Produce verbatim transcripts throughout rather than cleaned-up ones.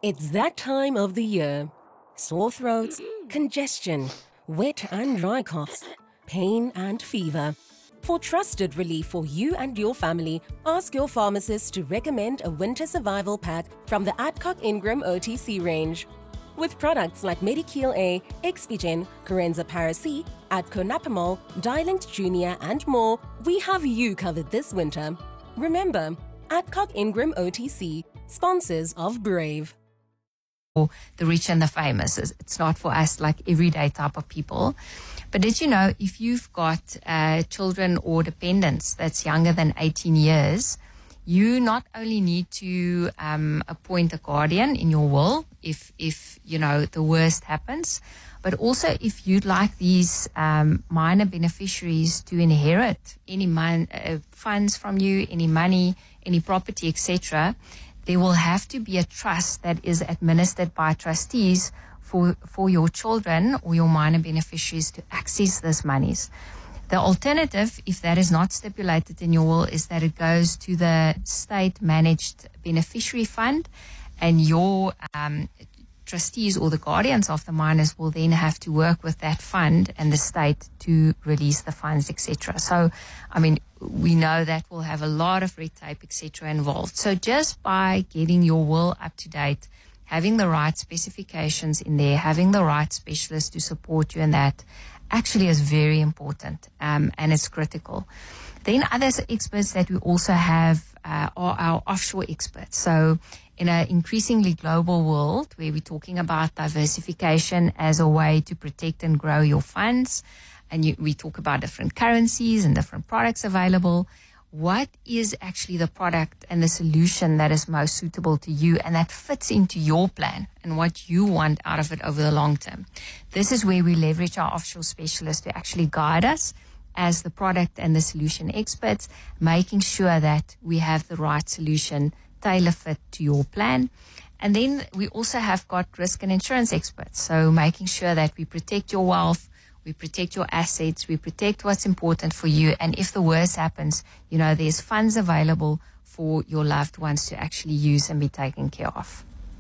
It's that time of the year. Sore throats, congestion, wet and dry coughs, pain and fever. For trusted relief for you and your family, ask your pharmacist to recommend a winter survival pack from the Adcock Ingram O T C range. With products like Medikeel A, Expigen, Corenza Para-C, Adco Napamol, Dilinct Junior and more, we have you covered this winter. Remember, Adcock Ingram O T C, sponsors of Brave. For the rich and the famous. It's not for us like everyday type of people. But did you know if you've got uh, children or dependents that's younger than eighteen years, you not only need to um, appoint a guardian in your will if, if, you know, the worst happens, but also if you'd like these um, minor beneficiaries to inherit any mon- uh, funds from you, any money, any property, et cetera, there will have to be a trust that is administered by trustees for, for your children or your minor beneficiaries to access these monies. The alternative, if that is not stipulated in your will, is that it goes to the state-managed beneficiary fund, and your um, trustees or the guardians of the minors will then have to work with that fund and the state to release the funds, et cetera. So, I mean, we know that will have a lot of red tape, et cetera involved. So just by getting your will up to date, having the right specifications in there, having the right specialists to support you in that, actually is very important, um, and it's critical. Then other experts that we also have uh, are our offshore experts. So in an increasingly global world where we're talking about diversification as a way to protect and grow your funds, and you, we talk about different currencies and different products available, what is actually the product and the solution that is most suitable to you and that fits into your plan and what you want out of it over the long term? This is where we leverage our offshore specialists to actually guide us as the product and the solution experts, making sure that we have the right solution tailor-fit to your plan. And then we also have got risk and insurance experts, so making sure that we protect your wealth, we protect your assets, we protect what's important for you, and if the worst happens, you know, there's funds available for your loved ones to actually use and be taken care of.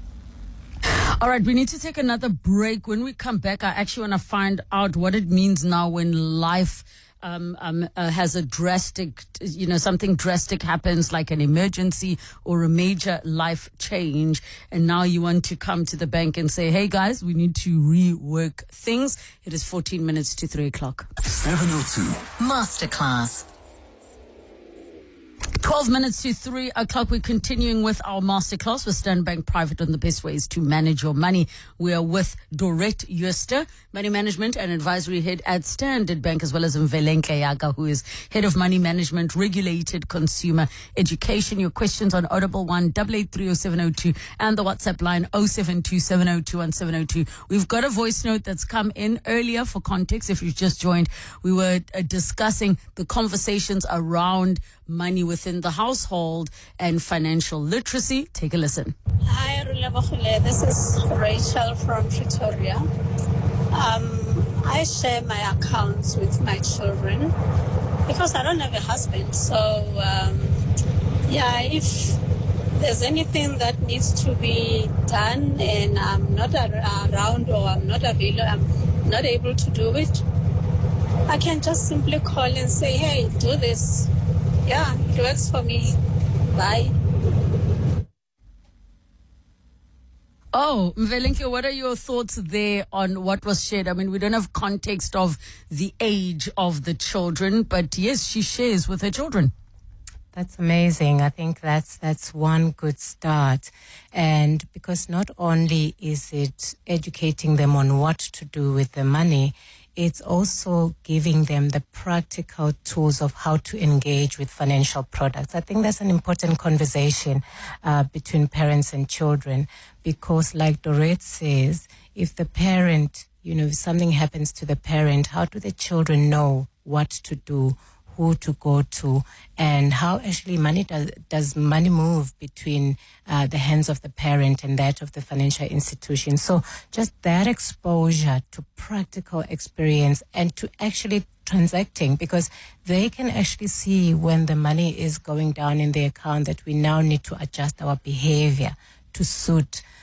All right, we need to take another break. When we come back, I actually want to find out what it means now when life Um, um, uh, has a drastic, you know, something drastic happens like an emergency or a major life change. And now you want to come to the bank and say, hey, guys, we need to rework things. It is fourteen minutes to three o'clock. seven oh two. Masterclass. twelve minutes to three o'clock. We're continuing with our masterclass with Standard Bank Private on the best ways to manage your money. We are with Dorette Jooste, Money Management and Advisory Head at Standard Bank, as well as Mvelenhle Yaga, who is Head of Money Management, Regulated Consumer Education. Your questions on Audible one eight eight three oh seven oh two and the WhatsApp line oh seven two seven oh two one seven oh two. We've got a voice note that's come in earlier. For context, if you've just joined, we were uh, discussing the conversations around money within the household and financial literacy. Take a listen. Hi, Rulabahule. This is Rachel from Pretoria. Um, I share my accounts with my children because I don't have a husband. So, um, yeah, if there's anything that needs to be done and I'm not around or I'm not available, I'm not able to do it, I can just simply call and say, hey, do this. Yeah, it works for me. Bye. Oh, Mvelenhle, what are your thoughts there on what was shared? I mean, we don't have context of the age of the children, but yes, she shares with her children. That's amazing. I think that's that's one good start. And because not only is it educating them on what to do with the money, it's also giving them the practical tools of how to engage with financial products. I think that's an important conversation uh, between parents and children, because like Dorette says, if the parent, you know, if something happens to the parent, how do the children know what to do, who to go to, and how actually money does, does money move between uh, the hands of the parent and that of the financial institution. So just that exposure to practical experience and to actually transacting, because they can actually see when the money is going down in the account that we now need to adjust our behavior to suit